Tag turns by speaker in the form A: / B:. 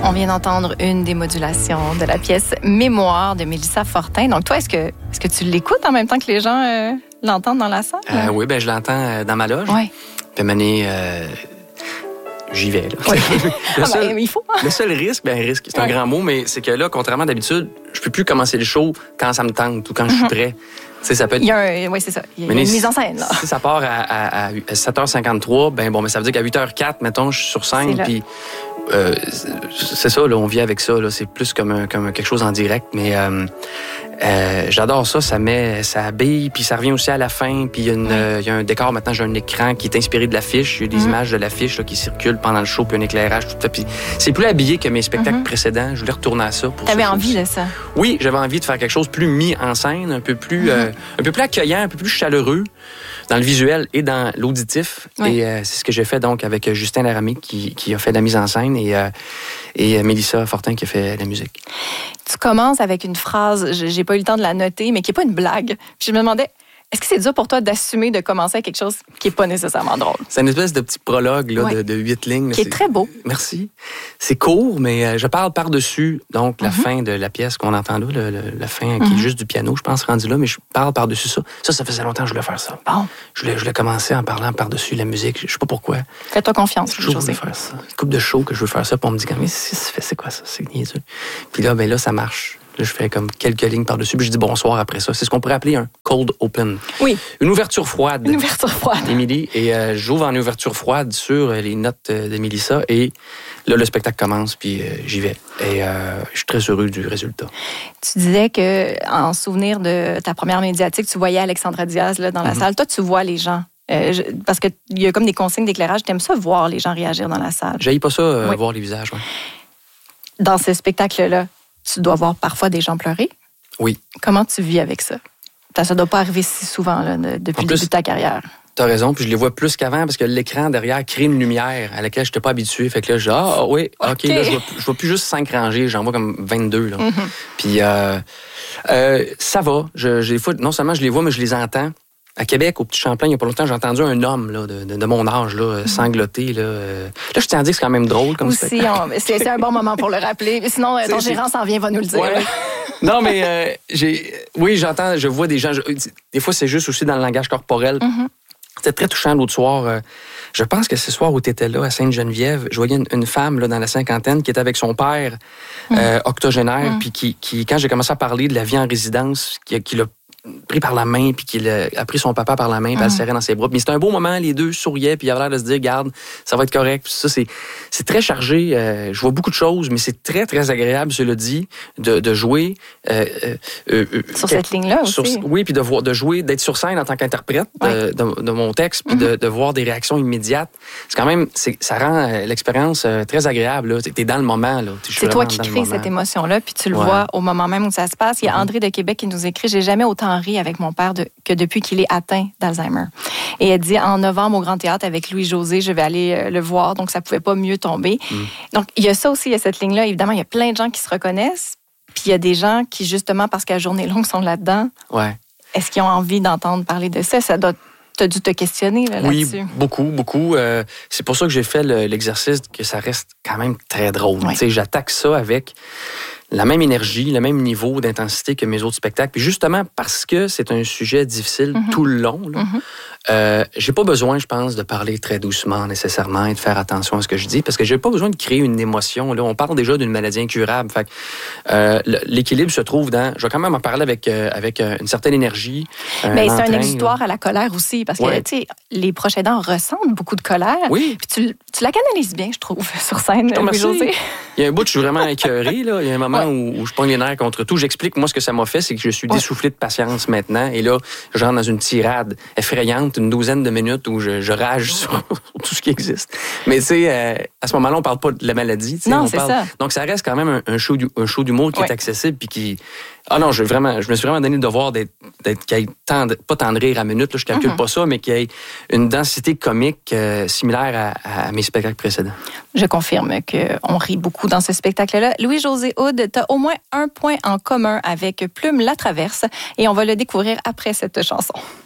A: On vient d'entendre une des modulations de la pièce Mémoire de Mélissa Fortin. Donc toi, est-ce que tu l'écoutes en même temps que les gens l'entendent dans la salle?
B: Oui, je l'entends dans ma loge.
A: Oui.
B: Puis mané, j'y vais. Là.
A: Oui.
B: Il faut. Le seul risque, c'est un grand mot, mais c'est que là, contrairement à d'habitude, je peux plus commencer le show quand ça me tente ou quand je suis prêt. Tu sais, ça peut être...
A: Oui, c'est ça. Il y a une mise en scène, là.
B: Si ça part à 7h53, mais ça veut dire qu'à 8h04, mettons, je suis sur scène, puis c'est ça, là, on vit avec ça, là, c'est plus comme quelque chose en direct, mais j'adore ça, ça habille, puis ça revient aussi à la fin, puis il y a un décor, maintenant j'ai un écran qui est inspiré de l'affiche, il y a des images de l'affiche là, qui circulent pendant le show, puis un éclairage, tout ça, puis c'est plus habillé que mes spectacles précédents, je voulais retourner à ça.
A: T'avais envie de ça?
B: Oui, j'avais envie de faire quelque chose plus mis en scène, un peu plus accueillant, un peu plus chaleureux dans le visuel et dans l'auditif. Oui. Et c'est ce que j'ai fait donc avec Justin Laramie qui a fait la mise en scène et Mélissa Fortin qui a fait la musique.
A: Tu commences avec une phrase, j'ai pas eu le temps de la noter, mais qui est pas une blague. Puis je me demandais, est-ce que c'est dur pour toi d'assumer de commencer avec quelque chose qui est pas nécessairement drôle?
B: C'est une espèce de petit prologue là, de 8 lignes. Là,
A: qui est très beau.
B: Merci. C'est court, mais je parle par-dessus donc la fin de la pièce qu'on entend là, la fin qui est juste du piano, je pense, rendu là, mais je parle par-dessus ça. Ça faisait longtemps que je voulais faire ça.
A: Bon.
B: Je voulais commencer en parlant par-dessus la musique. Je sais pas pourquoi.
A: Fais-toi confiance.
B: Je voulais faire ça. Une couple de shows que je veux faire ça, pour me dire, mais c'est quoi ça? C'est niaiseux. Puis là, là, ça marche. Là, je fais comme quelques lignes par-dessus, puis je dis bonsoir après ça. C'est ce qu'on pourrait appeler un cold open.
A: Oui.
B: Une ouverture froide.
A: Une ouverture froide.
B: Émilie. Et j'ouvre en ouverture froide sur les notes de Mélissa. Et là, le spectacle commence, puis j'y vais. Et je suis très heureux du résultat.
A: Tu disais qu'en souvenir de ta première médiatique, tu voyais Alexandra Diaz là, dans la salle. Toi, tu vois les gens. Parce qu'il y a comme des consignes d'éclairage. Tu aimes ça, voir les gens réagir dans la salle?
B: J'haïs pas ça, voir les visages. Ouais.
A: Dans ce spectacle-là, tu dois voir parfois des gens pleurer.
B: Oui.
A: Comment tu vis avec ça? Ça ne doit pas arriver si souvent là, depuis le début de ta carrière.
B: Tu as raison, puis je les vois plus qu'avant parce que l'écran derrière crée une lumière à laquelle je n'étais pas habitué. Fait que là, je dis, OK, là, je vois plus juste 5 rangées, j'en vois comme 22. Là. Puis ça va. Des fois, non seulement je les vois, mais je les entends. À Québec, au Petit Champlain, il n'y a pas longtemps, j'ai entendu un homme là, de mon âge là, sangloter. Là, je tiens à dire que c'est quand même drôle comme ça.
A: C'est un bon moment pour le rappeler. Sinon, ton gérant s'en vient, va nous le dire.
B: Ouais. Non, mais j'entends, je vois des gens. Des fois, c'est juste aussi dans le langage corporel. C'était très touchant l'autre soir. Je pense que ce soir où tu étais là, à Sainte-Geneviève, je voyais une femme là, dans la cinquantaine qui était avec son père octogénaire, puis qui, quand j'ai commencé à parler de la vie en résidence, qui l'a pris par la main, puis qu'il a pris son papa par la main, puis elle le serrait dans ses bras. Mais c'était un beau moment, les deux souriaient, puis il avait l'air de se dire, garde, ça va être correct. Puis ça, c'est très chargé. Je vois beaucoup de choses, mais c'est très, très agréable, cela dit, de jouer.
A: Sur cette ligne-là aussi.
B: Oui, puis de jouer, d'être sur scène en tant qu'interprète de mon texte, puis de voir des réactions immédiates. C'est quand même, ça rend l'expérience très agréable. T'es dans le moment. Là.
A: C'est toi qui crée cette émotion-là, puis tu le vois au moment même où ça se passe. Il y a André de Québec qui nous écrit, j'ai jamais autant ri avec mon père que depuis qu'il est atteint d'Alzheimer. Et elle dit, en novembre au Grand Théâtre avec Louis-José, je vais aller le voir, donc ça pouvait pas mieux tomber. Donc, il y a ça aussi, il y a cette ligne-là. Évidemment, il y a plein de gens qui se reconnaissent, puis il y a des gens qui, justement, parce que la journée longue, sont là-dedans.
B: Ouais.
A: Est-ce qu'ils ont envie d'entendre parler de ça? T'as dû te questionner là-dessus.
B: Oui, beaucoup. C'est pour ça que j'ai fait l'exercice que ça reste quand même très drôle. Oui. J'attaque ça avec la même énergie, le même niveau d'intensité que mes autres spectacles. Puis justement, parce que c'est un sujet difficile tout le long, j'ai pas besoin, je pense, de parler très doucement nécessairement et de faire attention à ce que je dis, parce que j'ai pas besoin de créer une émotion. Là, on parle déjà d'une maladie incurable. Fait que, l'équilibre se trouve dans... Je vais quand même en parler avec une certaine énergie.
A: Mais c'est un exutoire à la colère aussi, parce que tu sais, les proches aidants ressentent beaucoup de colère.
B: Oui.
A: Puis tu la canalises bien, je trouve, sur scène, Louis-José.
B: Il y a un bout où je suis vraiment écœuré. Là. Il y a un moment où je pogne les nerfs contre tout. J'explique, moi, ce que ça m'a fait, c'est que je suis dessoufflé de patience maintenant. Et là, je rentre dans une tirade effrayante, une douzaine de minutes où je rage sur tout ce qui existe. Mais tu sais, à ce moment-là, on parle pas de la maladie.
A: Non, c'est ça.
B: Donc, ça reste quand même un show d'humour qui est accessible puis qui... Ah non, je me suis vraiment donné le devoir qu'il y ait pas tant de rire à minute, là, je calcule pas ça, mais qu'il y ait une densité comique similaire à mes spectacles précédents.
A: Je confirme qu'on rit beaucoup dans ce spectacle-là. Louis-José Hood, tu as au moins un point en commun avec Plume La Traverse et on va le découvrir après cette chanson.